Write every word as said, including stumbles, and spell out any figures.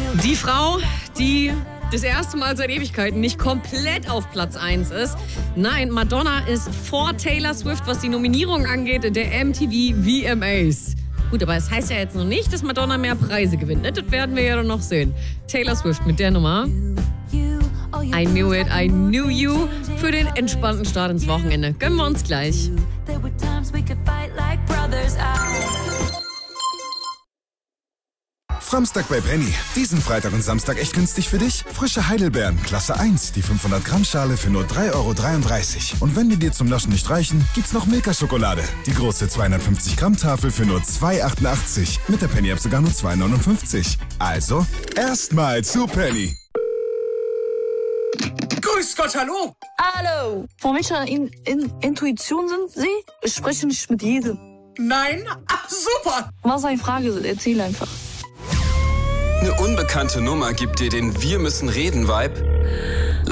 Die Frau, die das erste Mal seit Ewigkeiten nicht komplett auf Platz eins ist. Nein, Madonna ist vor Taylor Swift, was die Nominierung angeht, der M T V V M As. Gut, aber es heißt ja jetzt noch nicht, dass Madonna mehr Preise gewinnt. Das werden wir ja dann noch sehen. Taylor Swift mit der Nummer I Knew It, I Knew You für den entspannten Start ins Wochenende. Gönnen wir uns gleich. Samstag bei Penny. Diesen Freitag und Samstag echt günstig für dich? Frische Heidelbeeren, Klasse eins, die fünfhundert Gramm Schale für nur drei Euro dreiunddreißig. Und wenn die dir zum Naschen nicht reichen, gibt's noch Milka-Schokolade. Die große zweihundertfünfzig Gramm Tafel für nur zwei Euro achtundachtzig. Mit der Penny-App sogar nur zwei Euro neunundfünfzig. Also, erstmal zu Penny. Grüß Gott, hallo! Hallo! Von welcher in, in, Intuition sind Sie? Ich spreche nicht mit jedem. Nein? Ach, super! Was eine Frage? Erzähl einfach. Eine unbekannte Nummer gibt dir den Wir müssen reden Vibe.